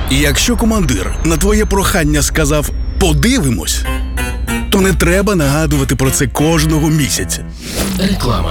І якщо командир на твоє прохання сказав «подивимось», то не треба нагадувати про це кожного місяця. Реклама.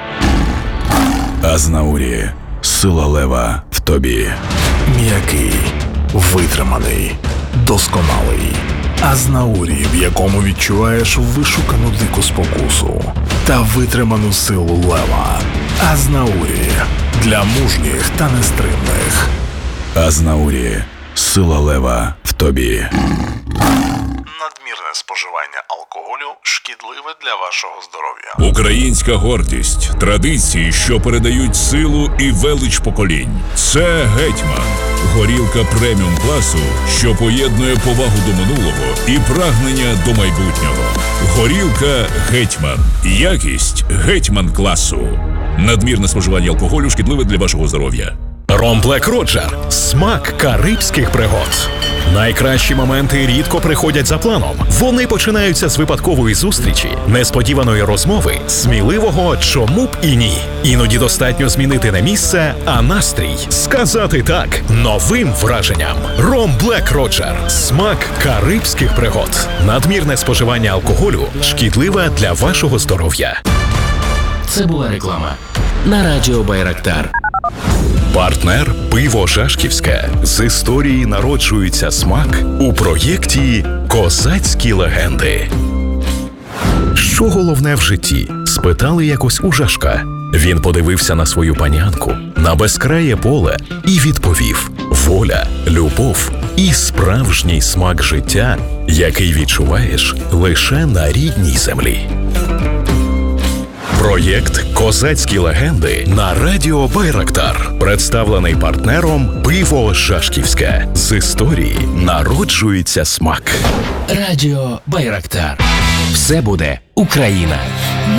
Азнаурі. Сила лева в тобі. М'який, витриманий, досконалий. Азнаурі, в якому відчуваєш вишукану дику спокусу та витриману силу лева. Азнаурі для мужніх та нестримних. Азнаурі. Сила лева в тобі. Надмірне споживання алкоголю шкідливе для вашого здоров'я. Українська гордість, традиції, що передають силу і велич поколінь. Це «Гетьман». Горілка преміум класу, що поєднує повагу до минулого і прагнення до майбутнього. Горілка «Гетьман». Якість «Гетьман» класу. Надмірне споживання алкоголю шкідливе для вашого здоров'я. Ром Блек Роджер – смак карибських пригод. Найкращі моменти рідко приходять за планом. Вони починаються з випадкової зустрічі, несподіваної розмови, сміливого «чому б і ні». Іноді достатньо змінити не місце, а настрій. Сказати «так» новим враженням. Ром Блек Роджер – смак карибських пригод. Надмірне споживання алкоголю шкідливе для вашого здоров'я. Це була реклама на радіо Байрактар. Партнер «Пиво Жашківське». З історії народжується смак у проєкті «Козацькі легенди». Що головне в житті? Спитали якось у Жашка. Він подивився на свою панянку, на безкрає поле і відповів: воля, любов і справжній смак життя, який відчуваєш лише на рідній землі. Проєкт «Козацькі легенди» на радіо Байрактар. Представлений партнером «Пиво Жашківське». З історії народжується смак. Радіо Байрактар. Все буде Україна.